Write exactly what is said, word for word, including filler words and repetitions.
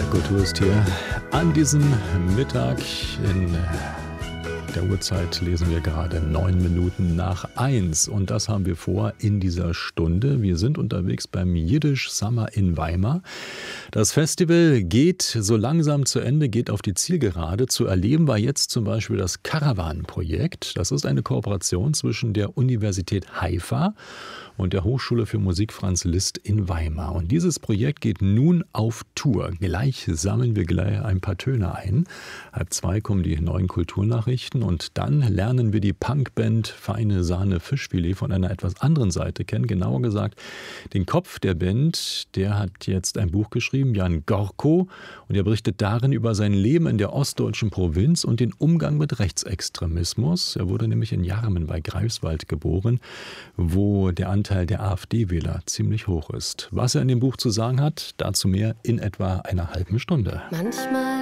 Kultur ist hier an diesem Mittag. In der Uhrzeit lesen wir gerade neun Minuten nach eins. Und das haben wir vor in dieser Stunde. Wir sind unterwegs beim Yiddish Summer in Weimar. Das Festival geht so langsam zu Ende, geht auf die Zielgerade. Zu erleben war jetzt zum Beispiel das Caravan-Projekt. Das ist eine Kooperation zwischen der Universität Haifa und der Hochschule für Musik Franz Liszt in Weimar. Und dieses Projekt geht nun auf Tour. Gleich sammeln wir gleich ein paar Töne ein. Halb zwei kommen die neuen Kulturnachrichten und dann lernen wir die Punkband Feine Sahne Fischfilet von einer etwas anderen Seite kennen. Genauer gesagt, den Kopf der Band, der hat jetzt ein Buch geschrieben, Jan Gorko, und er berichtet darin über sein Leben in der ostdeutschen Provinz und den Umgang mit Rechtsextremismus. Er wurde nämlich in Jarmen bei Greifswald geboren, wo der Anteil der AfD-Wähler ziemlich hoch ist. Was er in dem Buch zu sagen hat, dazu mehr in etwa einer halben Stunde. Manchmal